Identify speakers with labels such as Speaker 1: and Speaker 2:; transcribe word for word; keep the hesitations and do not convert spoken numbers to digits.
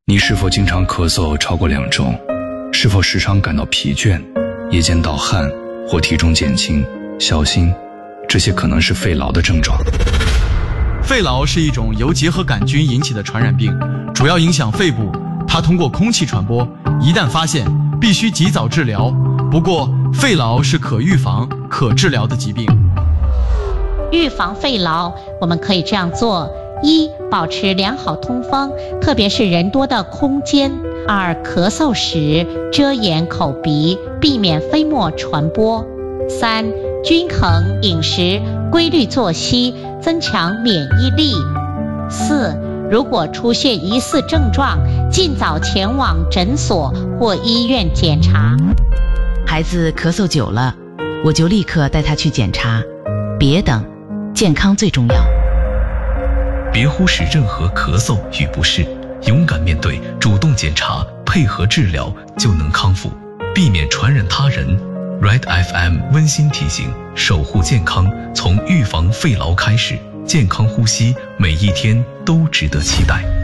Speaker 1: 你是否经常咳嗽超过两周？是否时常感到疲倦、夜间盗汗或体重减轻？小心，这些可能是肺痨的症状。
Speaker 2: 肺痨是一种由结核杆菌引起的传染病，主要影响肺部，它通过空气传播，一旦发现，必须及早治疗。不过，肺痨是可预防、可治疗的疾病。
Speaker 3: 预防肺痨，我们可以这样做：一、保持良好通风，特别是人多的空间；二、咳嗽时遮掩口鼻，避免飞沫传播；三、均衡饮食，规律作息，增强免疫力；四、如果出现疑似症状，尽早前往诊所或医院检查。
Speaker 4: 孩子咳嗽久了，我就立刻带他去检查，别等，健康最重要。
Speaker 5: 别忽视任何咳嗽与不适，勇敢面对，主动检查，配合治疗，就能康复，避免传染他人。Red F M 温馨提醒：守护健康，从预防肺痨开始，健康呼吸，每一天都值得期待。